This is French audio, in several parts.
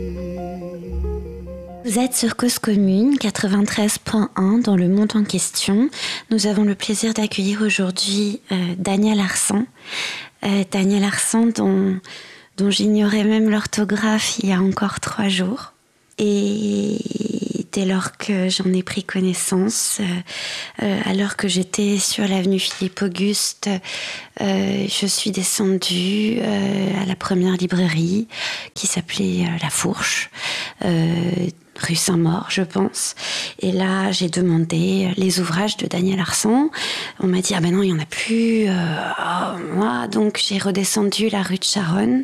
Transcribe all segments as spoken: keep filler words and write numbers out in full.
Vous êtes sur Cause Commune, quatre-vingt-treize point un, dans le monde en question. Nous avons le plaisir d'accueillir aujourd'hui euh, Daniel Arsan. Euh, Daniel Arsan, dont, dont j'ignorais même l'orthographe il y a encore trois jours. Et dès lors que j'en ai pris connaissance, euh, euh, alors que j'étais sur l'avenue Philippe-Auguste, euh, je suis descendue euh, à la première librairie qui s'appelait euh, La Fourche, euh, rue Saint-Maur, je pense. Et là, j'ai demandé les ouvrages de Daniel Arsan. On m'a dit, ah ben non, il n'y en a plus. Euh, oh, moi, donc j'ai redescendu la rue de Charonne.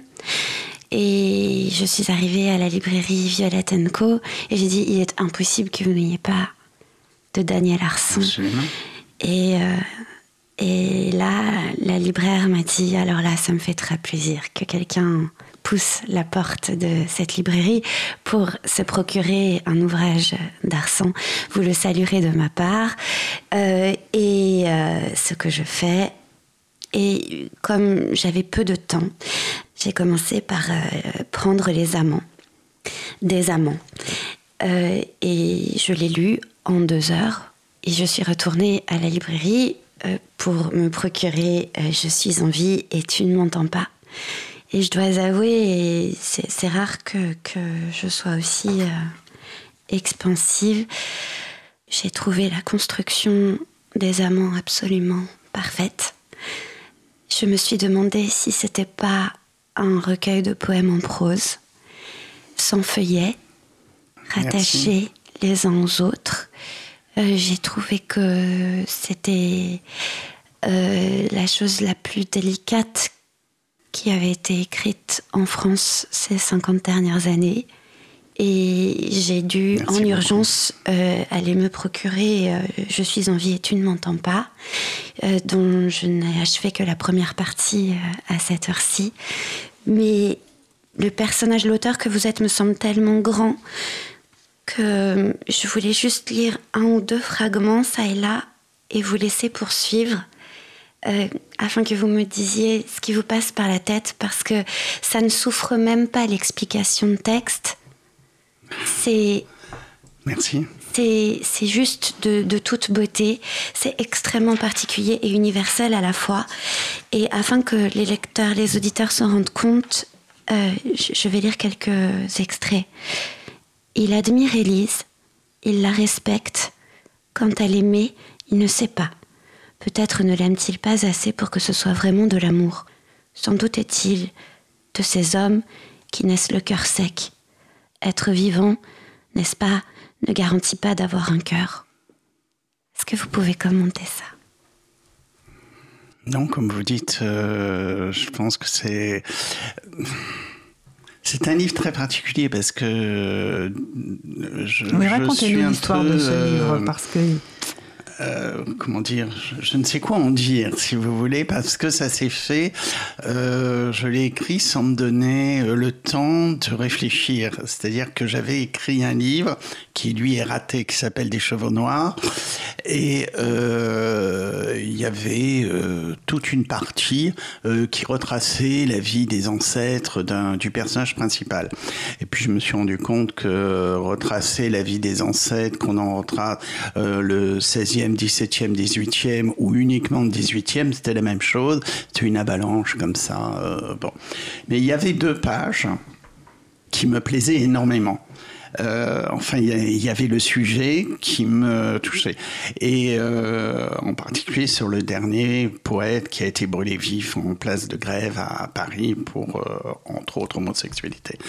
Et je suis arrivée à la librairie Violette and Co. Et j'ai dit, il est impossible que vous n'ayez pas de Daniel Arsan. Absolument. Et, euh, et là, la libraire m'a dit, alors là, ça me fait très plaisir que quelqu'un pousse la porte de cette librairie pour se procurer un ouvrage d'Arsan. Vous le saluerez de ma part. Euh, et euh, ce que je fais, et comme j'avais peu de temps, j'ai commencé par euh, prendre Les Amants, des amants. Euh, et je l'ai lu en deux heures. Et je suis retournée à la librairie euh, pour me procurer euh, Je suis en vie et tu ne m'entends pas. Et je dois avouer, et c'est, c'est rare que, que je sois aussi euh, expansive, j'ai trouvé la construction des amants absolument parfaite. Je me suis demandé si c'était pas un recueil de poèmes en prose, sans feuillet, rattachés les uns aux autres. Euh, j'ai trouvé que c'était euh, la chose la plus délicate qui avait été écrite en France ces cinquante dernières années. Et j'ai dû, Merci en beaucoup. urgence, euh, aller me procurer euh, Je suis en vie et tu ne m'entends pas, euh, dont je n'ai achevé que la première partie euh, à cette heure-ci. Mais le personnage, l'auteur que vous êtes, me semble tellement grand que je voulais juste lire un ou deux fragments, ça et là, et vous laisser poursuivre. Euh, afin que vous me disiez ce qui vous passe par la tête, parce que ça ne souffre même pas l'explication de texte. C'est... Merci. C'est, c'est juste de, de toute beauté. C'est extrêmement particulier et universel à la fois. Et afin que les lecteurs, les auditeurs s'en rendent compte, euh, je, je vais lire quelques extraits. Il admire Élise, il la respecte. Quant à l'aimer, il ne sait pas. Peut-être ne l'aime-t-il pas assez pour que ce soit vraiment de l'amour. Sans doute est-il de ces hommes qui naissent le cœur sec. Être vivant, n'est-ce pas, ne garantit pas d'avoir un cœur. Est-ce que vous pouvez commenter ça ? Non, comme vous dites, euh, je pense que c'est... C'est un livre très particulier parce que... Je, oui, racontez-nous l'histoire peu, de ce livre, parce que... Euh, comment dire, je, je ne sais quoi en dire, si vous voulez, parce que ça s'est fait, euh, je l'ai écrit sans me donner le temps de réfléchir. C'est-à-dire que j'avais écrit un livre qui, lui, est raté, qui s'appelle Des chevaux noirs, et euh, il y avait euh, toute une partie euh, qui retraçait la vie des ancêtres d'un, du personnage principal. Et puis je me suis rendu compte que retracer la vie des ancêtres, qu'on en retrace euh, le seizième, dix-septième, dix-huitième ou uniquement le dix-huitième, c'était la même chose. C'était une avalanche comme ça. Euh, bon. Mais il y avait deux pages qui me plaisaient énormément. Euh, enfin, il y avait le sujet qui me touchait. Et euh, en particulier sur le dernier poète qui a été brûlé vif en place de Grève à Paris pour, euh, entre autres, homosexualité.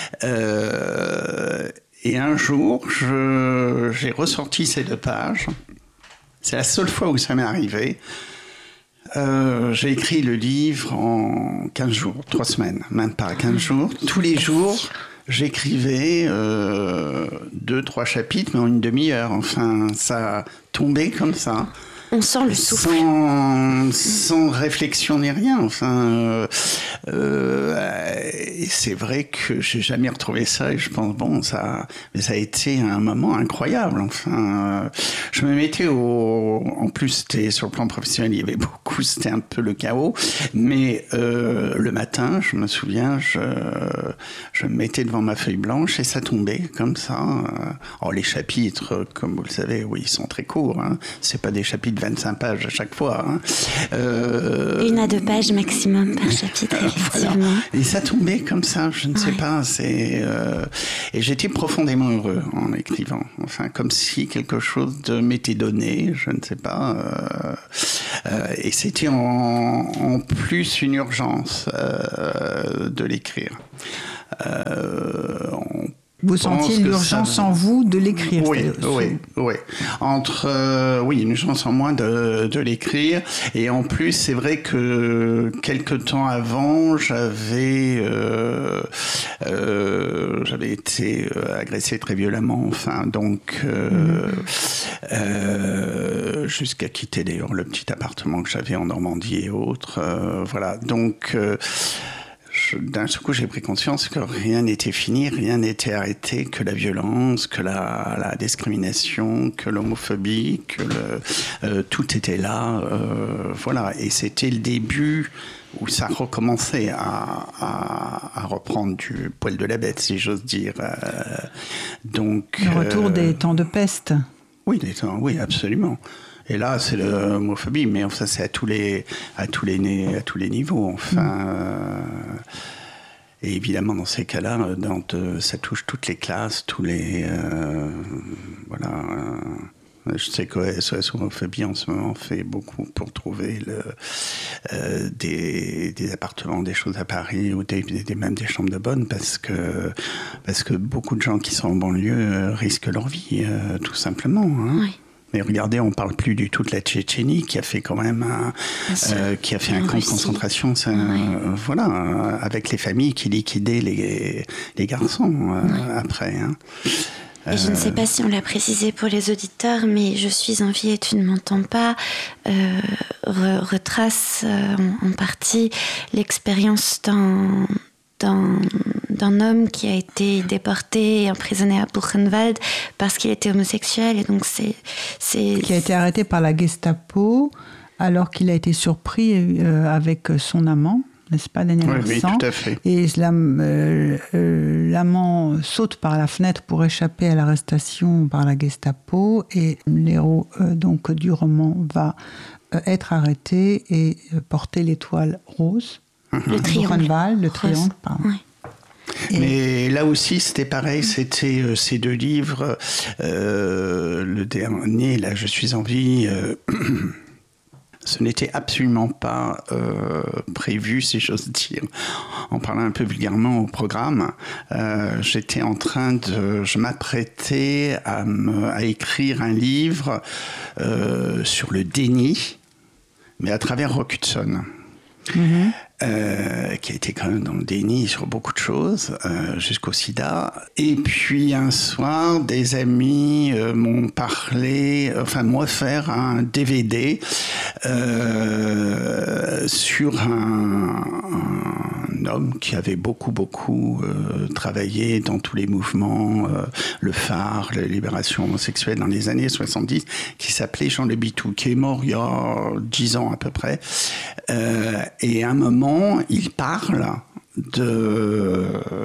Euh, et un jour, je, j'ai ressorti ces deux pages. C'est la seule fois où ça m'est arrivé. Euh, j'ai écrit le livre en quinze jours, trois semaines, même pas quinze jours. Tous les jours, j'écrivais euh, deux, trois chapitres, mais en une demi-heure. Enfin, ça tombait comme ça. On sent le souffle. Sans, sans réflexion ni rien. Enfin, euh, euh, et c'est vrai que j'ai jamais retrouvé ça et je pense, bon, ça, mais ça a été un moment incroyable. Enfin, euh, je me mettais au... En plus, c'était sur le plan professionnel, il y avait beaucoup, c'était un peu le chaos. Mais euh, le matin, je me souviens, je, je me mettais devant ma feuille blanche et ça tombait comme ça. Alors, les chapitres, comme vous le savez, oui, ils sont très courts. Hein. C'est pas des chapitres de vingt-cinq pages à chaque fois. Hein. Euh... Une à deux pages maximum par chapitre, effectivement. Voilà. Et ça tombait comme ça, je ne ouais. sais pas. C'est, euh... Et j'étais profondément heureux en écrivant. Enfin, comme si quelque chose de m'était donné, je ne sais pas. Euh... Euh, et c'était en, en plus une urgence euh, de l'écrire. Euh, on Vous sentiez l'urgence ça... en vous de l'écrire. Oui, oui, oui. Entre, euh, oui, une urgence en moi de, de l'écrire. Et en plus, c'est vrai que quelque temps avant, j'avais, euh, euh, j'avais été agressé très violemment. Enfin, donc, euh, mmh. euh, jusqu'à quitter d'ailleurs le petit appartement que j'avais en Normandie et autres. Euh, voilà. Donc. Euh, D'un seul coup, j'ai pris conscience que rien n'était fini, rien n'était arrêté, que la violence, que la, la discrimination, que l'homophobie, que le, euh, tout était là. Euh, voilà. Et c'était le début où ça recommençait à, à, à reprendre du poil de la bête, si j'ose dire. Euh, donc, le retour euh, des temps de peste. Oui, des temps, oui, absolument. Et là, c'est l'homophobie, mais enfin, c'est à tous les, à tous les, à tous les niveaux. Enfin, mmh. euh, et évidemment, dans ces cas-là, dans de, ça touche toutes les classes, tous les, euh, voilà. Euh, je sais que S O S Homophobie en ce moment fait beaucoup pour trouver le, euh, des, des appartements, des choses à Paris ou des, des, même des chambres de bonne parce que, parce que beaucoup de gens qui sont en banlieue risquent leur vie, euh, tout simplement. Hein. Oui. Mais regardez, on parle plus du tout de la Tchétchénie qui a fait quand même un, euh, qui a fait un camp de concentration, ça, ouais. euh, voilà, euh, avec les familles qui liquidaient les, les garçons euh, ouais. après. Hein. Et je ne sais pas si on l'a précisé pour les auditeurs, mais Je suis en vie et tu ne m'entends pas euh, re- retrace euh, en, en partie l'expérience d'un D'un, d'un homme qui a été déporté et emprisonné à Buchenwald parce qu'il était homosexuel. Et donc c'est, c'est... Qui a été arrêté par la Gestapo alors qu'il a été surpris euh, avec son amant, n'est-ce pas, Daniel Oui, oui, tout à fait. Et l'am, euh, euh, l'amant saute par la fenêtre pour échapper à l'arrestation par la Gestapo et l'héros euh, donc, du roman va euh, être arrêté et euh, porter l'étoile rose. Le triangle. Le triangle, pardon. Ouais. Et... Mais là aussi, c'était pareil, c'était euh, ces deux livres. Euh, le dernier, là, Je suis en vie, euh, ce n'était absolument pas euh, prévu, si j'ose dire. En parlant un peu vulgairement au programme, euh, j'étais en train de... Je m'apprêtais à, me, à écrire un livre euh, sur le déni, mais à travers Rock Hudson. Mm-hmm. Euh, qui a été quand même dans le déni sur beaucoup de choses, euh, jusqu'au sida. Et puis un soir, des amis euh, m'ont parlé, enfin m'ont offert un D V D euh, sur un, un homme qui avait beaucoup, beaucoup euh, travaillé dans tous les mouvements, euh, le phare, la libération homosexuelle dans les années soixante-dix, qui s'appelait Jean Le Bitou, qui est mort il y a dix ans à peu près. Euh, et à un moment, il parle de...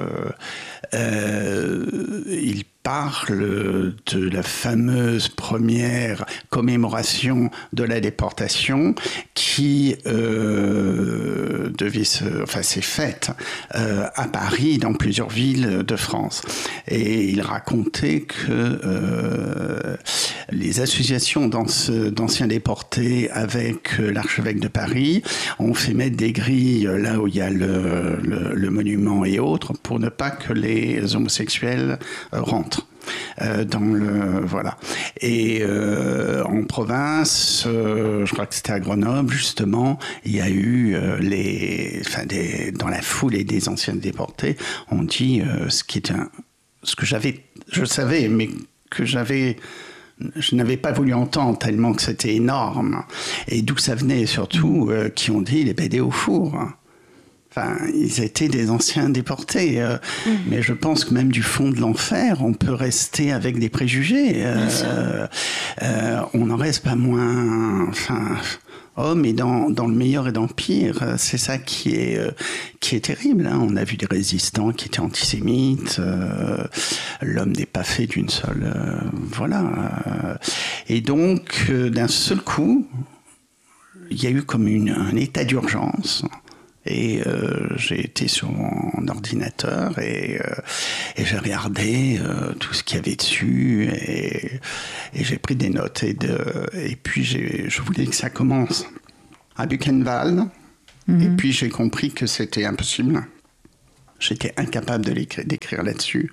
Euh, il parle de la fameuse première commémoration de la déportation qui euh, devait se, enfin, s'est faite euh, à Paris, dans plusieurs villes de France. Et il racontait que euh, les associations d'anciens déportés avec l'archevêque de Paris ont fait mettre des grilles là où il y a le, le, le monument et autres pour ne pas que les homosexuels euh, rentrent. Euh, dans le voilà et euh, en province euh, je crois que c'était à Grenoble justement il y a eu euh, les enfin des dans la foule et des anciens déportés on dit euh, ce qui est un ce que j'avais je savais mais que j'avais je n'avais pas voulu entendre tellement que c'était énorme. Et d'où ça venait surtout, euh, qui ont dit les B D au four. Enfin, ils étaient des anciens déportés. Euh, mmh. Mais je pense que même du fond de l'enfer, on peut rester avec des préjugés. Euh, euh, on n'en reste pas moins... Enfin, oh, mais dans, dans le meilleur et dans le pire, c'est ça qui est, euh, qui est terrible. Hein. On a vu des résistants qui étaient antisémites. Euh, l'homme n'est pas fait d'une seule... Euh, voilà. Et donc, euh, d'un seul coup, il y a eu comme une, un état d'urgence... Et euh, j'ai été sur mon ordinateur et, euh, et j'ai regardé euh, tout ce qu'il y avait dessus et, et j'ai pris des notes. Et, de, et puis j'ai, je voulais que ça commence à Buchenwald. Mm-hmm. Et puis j'ai compris que c'était impossible. J'étais incapable de l'écrire, d'écrire là-dessus.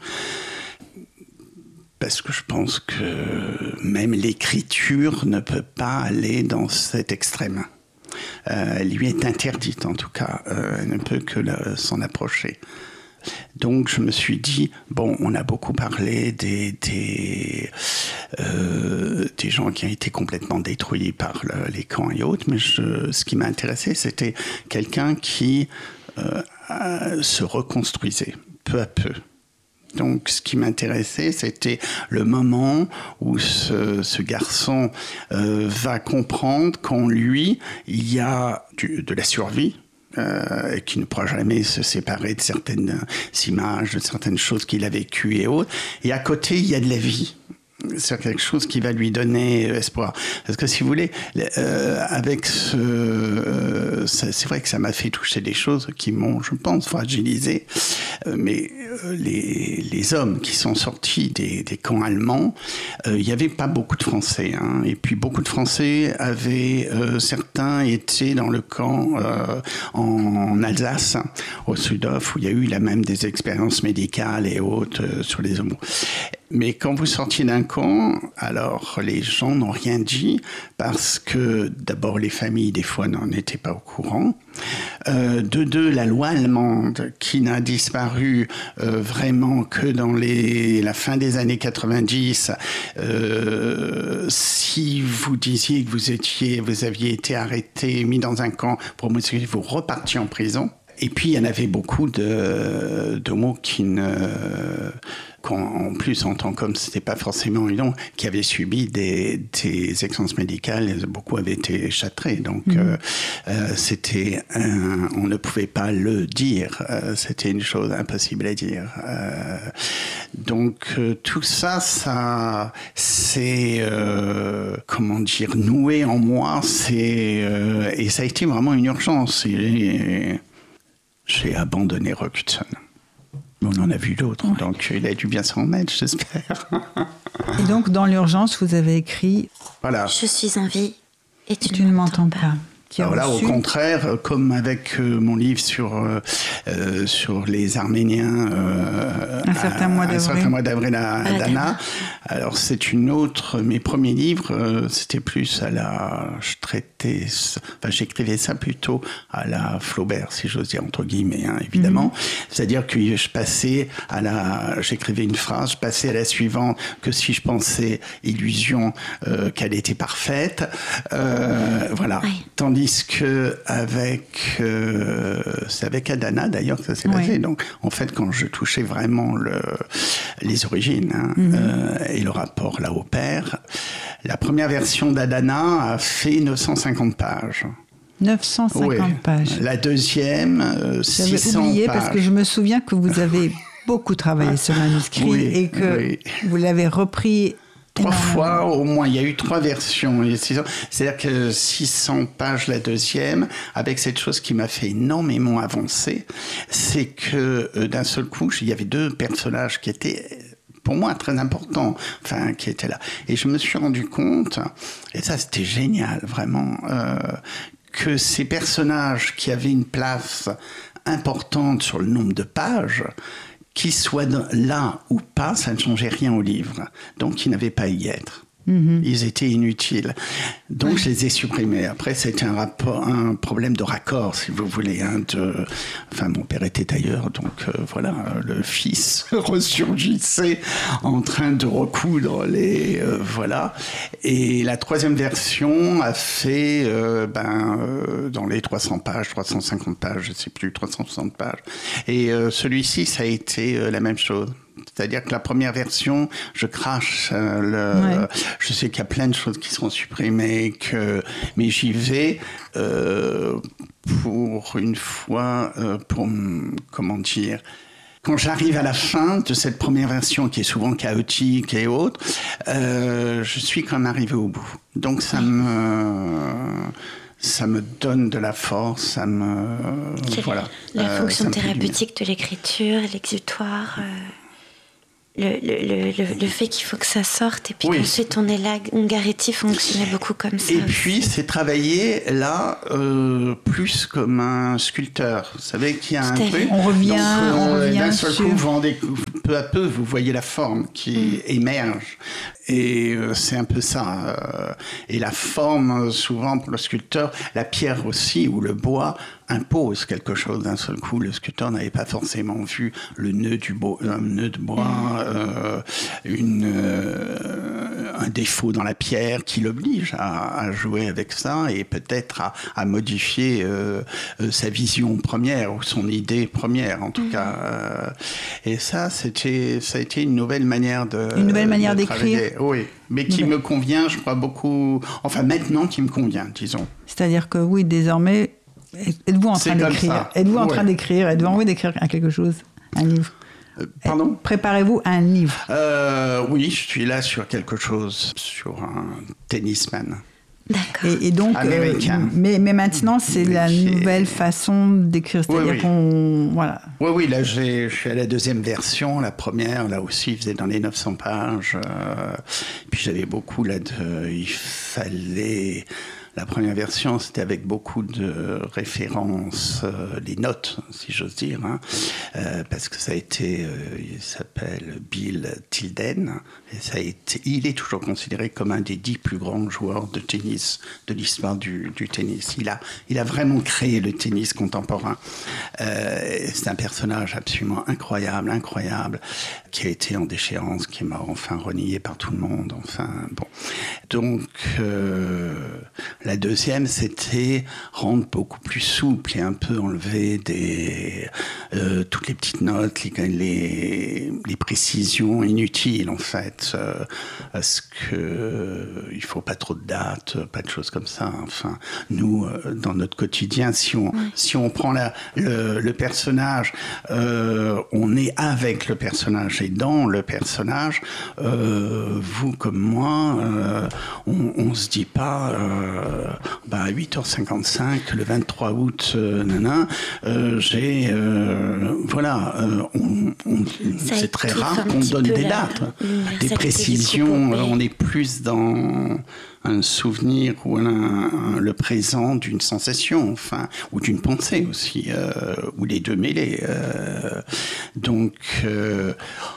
Parce que je pense que même l'écriture ne peut pas aller dans cet extrême. Euh, elle lui est interdite en tout cas, euh, elle ne peut que la, s'en approcher. Donc je me suis dit, bon, on a beaucoup parlé des, des, euh, des gens qui ont été complètement détruits par le, les camps et autres, mais je, ce qui m'a intéressé, c'était quelqu'un qui euh, se reconstruisait peu à peu. Donc, ce qui m'intéressait, c'était le moment où ce, ce garçon euh, va comprendre qu'en lui, il y a du, de la survie, euh, et qu'il ne pourra jamais se séparer de certaines images, de certaines choses qu'il a vécues et autres. Et à côté, il y a de la vie. C'est quelque chose qui va lui donner espoir. Parce que si vous voulez, euh, avec ce... Euh, ça, c'est vrai que ça m'a fait toucher des choses qui m'ont, je pense, fragilisé. Euh, mais euh, les, les hommes qui sont sortis des, des camps allemands, euh, il n'y avait pas beaucoup de Français. Hein, et puis beaucoup de Français avaient... Euh, certains étaient dans le camp euh, en Alsace, au Sud-Off, où il y a eu là même des expériences médicales et autres euh, sur les homos. Mais quand vous sortiez d'un camp, alors les gens n'ont rien dit parce que d'abord les familles des fois n'en étaient pas au courant. Euh, de deux, la loi allemande qui n'a disparu euh, vraiment que dans les, la fin des années quatre-vingt-dix. Euh, si vous disiez que vous étiez, vous aviez été arrêté, mis dans un camp pour homosexuel, vous repartiez en prison. Et puis il y en avait beaucoup de, de mots qui ne... En plus, en tant qu'homme, c'était pas forcément évident, qui avaient subi des, des expériences médicales, beaucoup avaient été châtrés. Donc, mmh. euh, euh, c'était un, on ne pouvait pas le dire. Euh, c'était une chose impossible à dire. Euh, donc, euh, tout ça, ça, c'est, euh, comment dire, noué en moi. C'est, euh, et ça a été vraiment une urgence. Et, j'ai abandonné Rock Hudson. On en a vu d'autres, ouais. Donc il a dû bien s'en mettre, j'espère. Et donc, dans l'urgence, vous avez écrit... Voilà. Je suis en vie et tu, tu ne m'entends pas. pas. Alors là, au contraire, comme avec euh, mon livre sur, euh, euh, sur les Arméniens, euh, un certain mois d'avril, un certain mois d'avril à, à Dana. Alors c'est une autre. Mes premiers livres, euh, c'était plus à la. Je traitais. Enfin, j'écrivais ça plutôt à la Flaubert, si j'ose dire entre guillemets, hein, évidemment. Mm-hmm. C'est-à-dire que je passais à la. J'écrivais une phrase, je passais à la suivante. Que si je pensais illusion, euh, qu'elle était parfaite, euh, voilà. Oui. Tandis que avec euh, c'est avec Adana d'ailleurs que ça s'est passé. Oui. Donc en fait quand je touchais vraiment le, les origines hein, mm-hmm. euh, et le rapport là au père, la première version d'Adana a fait neuf cent cinquante pages. neuf cent cinquante oui. pages. La deuxième euh, six cents J'avais oublié pages. Parce que je me souviens que vous avez beaucoup travaillé ce manuscrit oui, et que oui. vous l'avez repris. Trois fois, au moins, il y a eu trois versions. C'est-à-dire que six cents pages la deuxième, avec cette chose qui m'a fait énormément avancer, c'est que euh, d'un seul coup, il y avait deux personnages qui étaient, pour moi, très importants, enfin, qui étaient là. Et je me suis rendu compte, et ça c'était génial, vraiment, euh, que ces personnages qui avaient une place importante sur le nombre de pages, qu'ils soient là ou pas, ça ne changeait rien au livre. Donc, ils n'avaient pas à y être. Mmh. Ils étaient inutiles. Donc, je les ai supprimés. Après, c'était un, rapport, un problème de raccord, si vous voulez. Hein, de... Enfin, mon père était tailleur, donc euh, voilà, le fils ressurgissait en train de recoudre les... Euh, voilà. Et la troisième version a fait, euh, ben, euh, dans les trois cents pages, trois cent cinquante pages, je ne sais plus, trois cent soixante pages. Et euh, celui-ci, ça a été euh, la même chose. C'est-à-dire que la première version, je crache euh, le... Ouais. Je sais qu'il y a plein de choses qui seront supprimées, que... mais j'y vais euh, pour une fois, euh, pour, comment dire... Quand j'arrive à la fin de cette première version, qui est souvent chaotique et autres, euh, je suis quand même arrivé au bout. Donc ça me... ça me donne de la force, ça me... Quelle voilà. La euh, fonction thérapeutique de l'écriture, l'exutoire... Euh... Le, le, le, le fait qu'il faut que ça sorte et puis oui. Ensuite on est là, Ungaretti fonctionnait beaucoup comme ça. Et aussi. Puis c'est travailler là euh, plus comme un sculpteur. Vous savez qu'il y a un truc. On revient, Donc, euh, on revient d'un seul sur... coup, vous rendez, peu à peu, vous voyez la forme qui mm. émerge. Et euh, c'est un peu ça. Euh, et la forme, souvent pour le sculpteur, la pierre aussi ou le bois impose quelque chose d'un seul coup. Le sculpteur n'avait pas forcément vu le nœud du bois, un nœud de bois, euh, une, euh, un défaut dans la pierre qui l'oblige à, à jouer avec ça et peut-être à, à modifier euh, euh, sa vision première ou son idée première en tout mmh. cas. Euh, et ça, c'était, ça a été une nouvelle manière de une nouvelle manière de d'écrire. Oui, mais qui me convient, je crois beaucoup. Enfin, maintenant, qui me convient, disons. C'est-à-dire que oui, désormais. Êtes-vous en train d'écrire Êtes-vous en ouais. train d'écrire Êtes-vous envie d'écrire quelque chose Un livre euh, Pardon Préparez-vous à un livre euh, Oui, je suis là sur quelque chose, sur un tennisman. D'accord. Et, et donc, américain. Euh, mais, mais maintenant, c'est mais la nouvelle est... façon d'écrire. C'est-à-dire oui, oui. qu'on... Voilà. Oui, oui, là, j'ai, je suis à la deuxième version. La première, là aussi, faisait dans les neuf cents pages. Euh, puis j'avais beaucoup là de... Il fallait... La première version, c'était avec beaucoup de références, euh, les notes, si j'ose dire, hein, euh, parce que ça a été, euh, il s'appelle Bill Tilden, et ça a été, il est toujours considéré comme un des dix plus grands joueurs de tennis de l'histoire du, du tennis. Il a, il a vraiment créé le tennis contemporain. Euh, c'est un personnage absolument incroyable, incroyable, qui a été en déchéance, qui est mort enfin renié par tout le monde. Enfin bon, donc. Euh, La deuxième, c'était rendre beaucoup plus souple et un peu enlever des, euh, toutes les petites notes, les, les, les précisions inutiles, en fait. Euh, parce que euh, il faut pas trop de dates, pas de choses comme ça. Enfin, nous, euh, dans notre quotidien, si on, oui. si on prend la, le, le personnage, euh, on est avec le personnage et dans le personnage, euh, vous comme moi, euh, on, on se dit pas... Euh, bah, à huit heures cinquante-cinq, le vingt-trois août, euh, nanan, euh, j'ai... Euh, voilà, euh, on, on, c'est très rare qu'on donne des la, dates, des précisions. On est plus dans un souvenir ou un, un, le présent d'une sensation, enfin, ou d'une pensée aussi, euh, ou les deux mêlés. Euh, donc... Euh,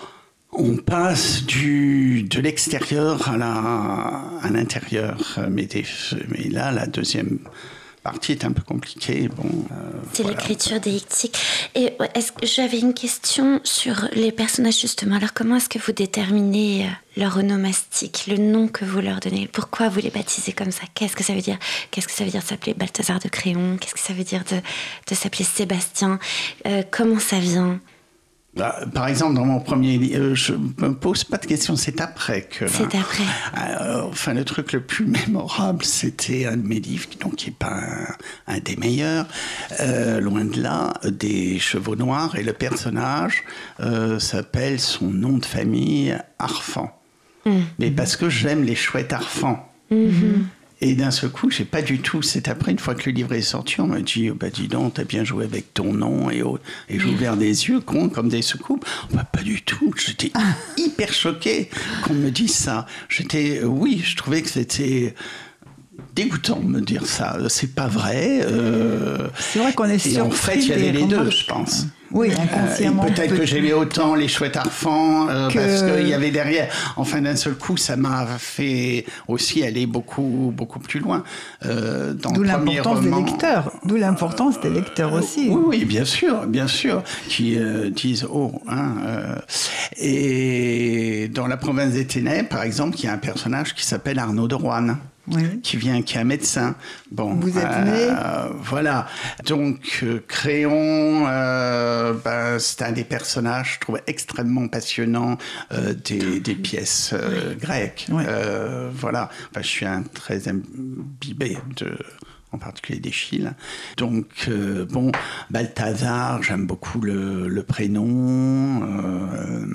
On passe du, de l'extérieur à, la, à l'intérieur, mais, des, mais là, la deuxième partie est un peu compliquée. Bon, euh, c'est voilà. L'écriture déictique. Et est-ce que j'avais une question sur les personnages, justement. Alors, comment est-ce que vous déterminez leur onomastique, le nom que vous leur donnez? Pourquoi vous les baptisez comme ça? Qu'est-ce que ça veut dire? Qu'est-ce que ça veut dire de s'appeler Balthazar de Crayon? Qu'est-ce que ça veut dire de, de s'appeler Sébastien? euh, Comment ça vient? Bah, par exemple, dans mon premier livre, je me pose pas de questions, c'est après que... C'est après. Euh, enfin, le truc le plus mémorable, c'était un de mes livres, donc qui n'est pas un, un des meilleurs, euh, loin de là, des chevaux noirs, et le personnage euh, s'appelle, son nom de famille, Arfan. Mmh. Mais parce que j'aime les chouettes Arfans. Mmh. Et d'un seul coup, j'ai pas du tout. C'est après, une fois que le livre est sorti, on m'a dit oh, bah, dis donc, t'as bien joué avec ton nom. Et, et j'ai ouvert des yeux, con, comme des soucoupes. Bah, pas du tout. J'étais ah. hyper choqué qu'on me dise ça. J'étais, euh, oui, je trouvais que c'était dégoûtant de me dire ça. C'est pas vrai. Euh, c'est vrai qu'on est surpris. Et en fait, il y avait les deux, je pense. Oui, inconsciemment. Euh, peut-être peut- que j'aimais autant les chouettes Arfans euh, Que- parce qu'il y avait derrière. Enfin, d'un seul coup, ça m'a fait aussi aller beaucoup, beaucoup plus loin. Euh, dans D'où le premier l'importance roman, des lecteurs. D'où l'importance des lecteurs aussi. Oui, oui, bien sûr, bien sûr, qui euh, disent oh. Hein, euh, et dans La Province des Ténèbres, par exemple, il y a un personnage qui s'appelle Arnaud de Roanne. Oui. Qui vient, qui est un médecin. Bon, Vous êtes euh, né. Voilà. Donc, euh, Créon, euh, ben, c'est un des personnages, je trouve, extrêmement passionnants euh, des, des pièces euh, grecques. Oui. Euh, voilà. Enfin, je suis un très imbibé de... en particulier d'Échille. Donc, euh, bon, Balthazar, j'aime beaucoup le, le prénom. Euh,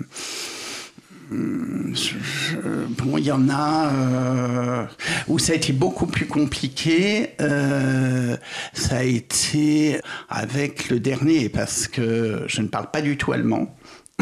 je, je, bon, il y en a euh, où ça a été beaucoup plus compliqué. Euh, ça a été avec le dernier, parce que je ne parle pas du tout allemand.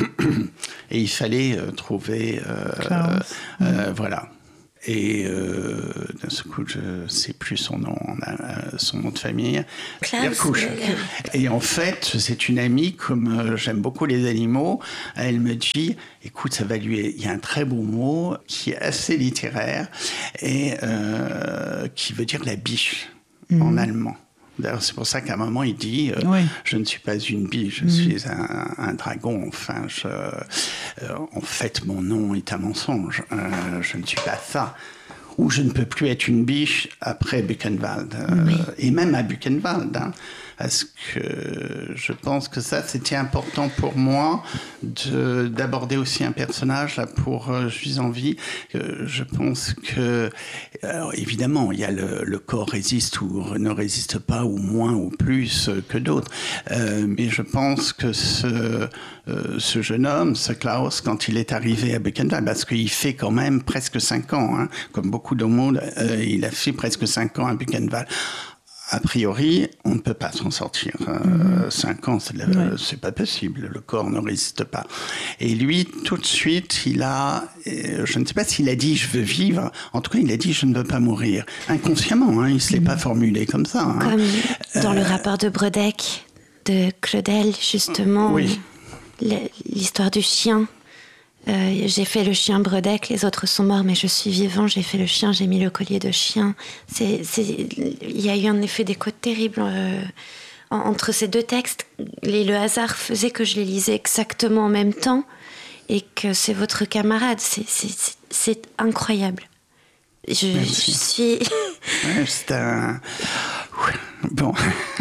Et il fallait euh, trouver... Euh, euh, voilà. Et euh, d'un seul coup, je ne sais plus son nom, son nom de famille. Klaus. Et en fait, c'est une amie, comme euh, j'aime beaucoup les animaux, elle me dit, écoute, ça va lui... Il y a un très beau mot qui est assez littéraire et euh, qui veut dire la biche mmh. en allemand. D'ailleurs, c'est pour ça qu'à un moment, il dit euh, oui. « Je ne suis pas une biche, je mmh. suis un, un dragon. Enfin, je, euh, en fait, mon nom est un mensonge. Euh, je ne suis pas ça. » Ou je ne peux plus être une biche après Buchenwald. Euh, oui. Et même à Buchenwald. Hein, parce que je pense que ça, c'était important pour moi de, d'aborder aussi un personnage là, pour euh, Je suis en vie. Euh, je pense que, alors, évidemment, il y a le, le corps résiste ou ne résiste pas, ou moins ou plus euh, que d'autres. Euh, mais je pense que ce, euh, ce jeune homme, ce Klaus, quand il est arrivé à Buchenwald, parce qu'il fait quand même presque cinq ans, hein, comme beaucoup de monde, euh, il a fait presque cinq ans à Buchenwald. A priori, on ne peut pas s'en sortir. Euh, mmh. Cinq ans, c'est, le, ouais. c'est pas possible. Le corps ne résiste pas. Et lui, tout de suite, il a... Euh, je ne sais pas s'il a dit « je veux vivre ». En tout cas, il a dit « je ne veux pas mourir ». Inconsciemment, hein, il ne se l'est mmh. pas formulé comme ça. Hein. Comme dans euh, le rapport de Brodeck, de Claudel, justement. Oui. L'histoire du chien. Euh, j'ai fait le chien Brodeck, les autres sont morts, mais je suis vivant. J'ai fait le chien, j'ai mis le collier de chien. C'est, c'est, il y a eu un effet d'écho terrible euh, entre ces deux textes. Et le hasard faisait que je les lisais exactement en même temps et que c'est votre camarade. C'est, c'est, c'est, c'est incroyable. Je, je suis... ouais, c'est un... Bon.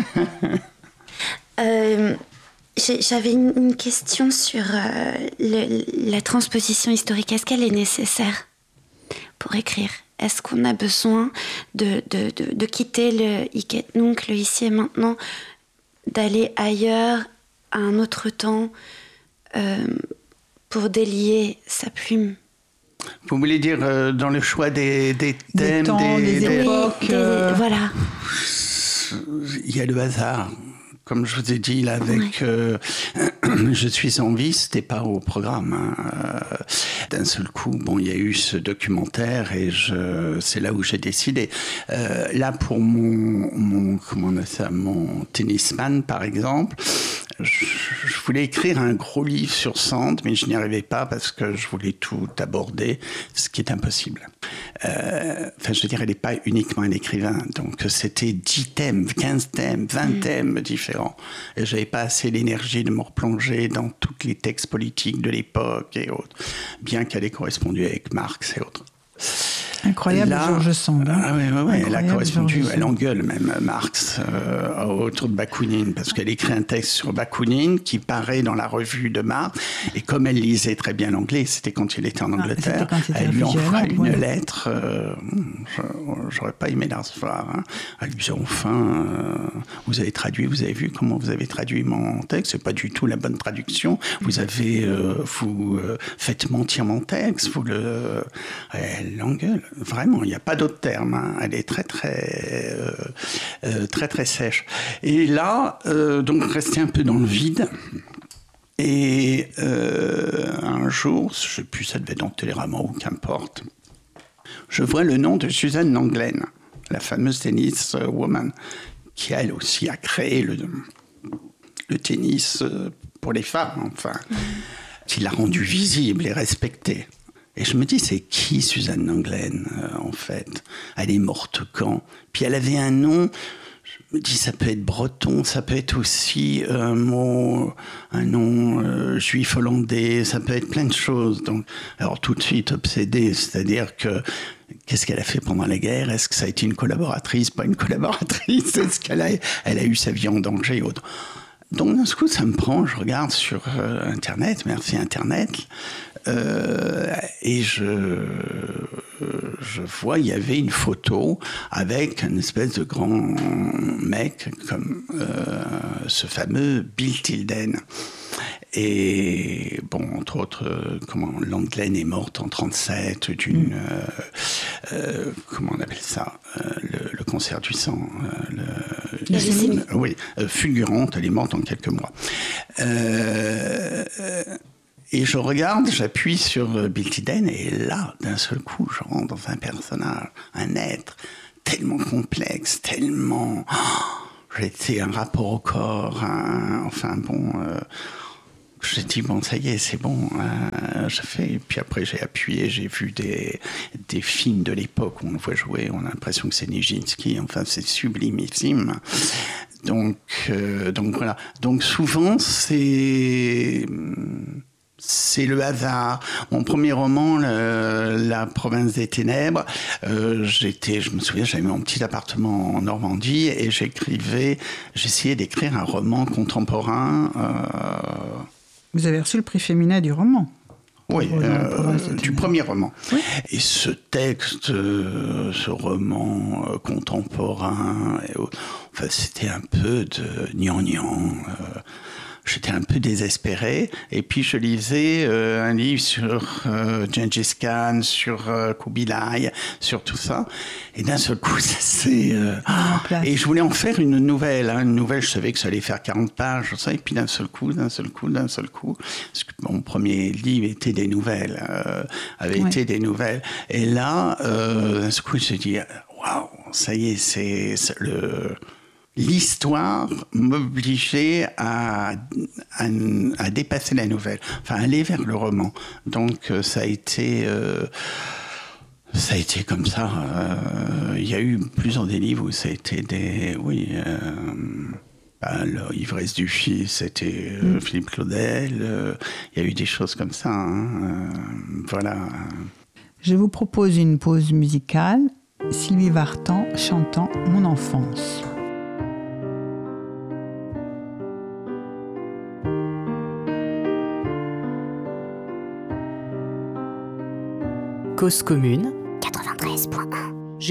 euh... J'avais une question sur euh, le, la transposition historique. Est-ce qu'elle est nécessaire pour écrire ? Est-ce qu'on a besoin de, de, de, de quitter le hic et nunc, le ici et maintenant, d'aller ailleurs, à un autre temps, euh, pour délier sa plume ? Vous voulez dire euh, dans le choix des, des thèmes, des, temps, des, des époques oui, des, euh... Voilà. Il y a le hasard. Comme je vous ai dit, là, avec oui. euh, Je suis en vie, c'était pas au programme. Hein. Euh, d'un seul coup, bon, il y a eu ce documentaire et je, c'est là où j'ai décidé. Euh, là, pour mon, mon, comment on a ça, mon tennisman, par exemple, je, je voulais écrire un gros livre sur Sand, mais je n'y arrivais pas parce que je voulais tout aborder, ce qui est impossible. Euh, enfin, je veux dire, elle n'est pas uniquement un écrivain, donc c'était dix thèmes, quinze thèmes, vingt mmh. thèmes différents. Et je n'avais pas assez l'énergie de me replonger dans tous les textes politiques de l'époque et autres, bien qu'elle ait correspondu avec Marx et autres. Incroyable, là, George Sand. Hein. Ah oui, oui, oui, elle a correspondu, elle engueule même Marx euh, autour de Bakounine, parce qu'elle écrit un texte sur Bakounine qui paraît dans la revue de Marx, et comme elle lisait très bien l'anglais, c'était quand il était en Angleterre, ah, c'était elle lui envoie une ouais. lettre, euh, je, j'aurais pas aimé la recevoir, hein. Elle lui dit enfin, euh, vous avez traduit, vous avez vu comment vous avez traduit mon texte, c'est pas du tout la bonne traduction, vous avez, euh, vous euh, faites mentir mon texte, vous le... Elle l'engueule. Vraiment, il n'y a pas d'autre terme. Hein. Elle est très, très, euh, euh, très, très sèche. Et là, euh, donc, rester un peu dans le vide. Et euh, un jour, je ne sais plus, ça devait être dans Télérama ou qu'importe, je vois le nom de Suzanne Langlaine, la fameuse tennis woman, qui elle aussi a créé le, le tennis pour les femmes, enfin, qui l'a rendue visible et respectée. Et je me dis, c'est qui Suzanne Lenglen, euh, en fait? Elle est morte quand? Puis elle avait un nom, je me dis, ça peut être breton, ça peut être aussi un mot, un nom euh, juif hollandais, ça peut être plein de choses. Donc, alors tout de suite obsédé, c'est-à-dire que qu'est-ce qu'elle a fait pendant la guerre? Est-ce que ça a été une collaboratrice, pas une collaboratrice? Est-ce qu'elle a, elle a eu sa vie en danger? Autre. Donc d'un coup, ça me prend, je regarde sur euh, Internet, merci Internet, euh, et je, euh, je vois, il y avait une photo avec une espèce de grand mec, comme euh, ce fameux Bill Tilden. Et bon, entre autres, euh, comment Lenglen est morte en trente-sept d'une, euh, euh, comment on appelle ça, euh, le, le cancer du sang, euh, le, la leucémie. euh, oui, euh, fulgurante, elle est morte en quelques mois. Euh, euh, et je regarde, j'appuie sur Bill Tilden, et là, d'un seul coup, je rentre dans un personnage, un être tellement complexe, tellement, oh, j'étais un rapport au corps, un, enfin bon. Euh, J'ai dit, bon, ça y est, c'est bon, euh, j'ai fait. Et puis après, j'ai appuyé, j'ai vu des, des films de l'époque où on le voit jouer, on a l'impression que c'est Nijinsky, enfin, c'est sublimissime. Donc, euh, donc voilà. Donc souvent, c'est... C'est le hasard. Mon premier roman, le, La province des ténèbres, euh, j'étais, je me souviens, j'avais mon petit appartement en Normandie et j'écrivais, j'essayais d'écrire un roman contemporain. Euh... Vous avez reçu le prix féminin du roman. Oui, euh, du premier roman. Oui. Et ce texte, euh, ce roman euh, contemporain, et, enfin, c'était un peu de gnangnan. Euh, J'étais un peu désespéré. Et puis, je lisais euh, un livre sur euh, Gengis Khan, sur euh, Kubilai, sur tout ça. Et d'un seul coup, ça s'est... Euh, et je voulais en faire une nouvelle. Hein. Une nouvelle, je savais que ça allait faire quarante pages. Ça, et puis d'un seul coup, d'un seul coup, d'un seul coup... Parce que mon premier livre était des nouvelles. Euh, avait ouais. été des nouvelles. Et là, euh, d'un seul coup, je me suis dit, waouh, ça y est, c'est, c'est le... L'histoire m'obligeait à, à, à dépasser la nouvelle, enfin aller vers le roman. Donc ça a été, euh, ça a été comme ça. Il euh, y a eu plusieurs des livres où ça a été des, oui, euh, bah, l'ivresse du fils, c'était euh, mm. Philippe Claudel. Il euh, y a eu des choses comme ça. Hein, euh, voilà. Je vous propose une pause musicale. Sylvie Vartan chantant Mon enfance. Cause commune quatre-vingt-treize point un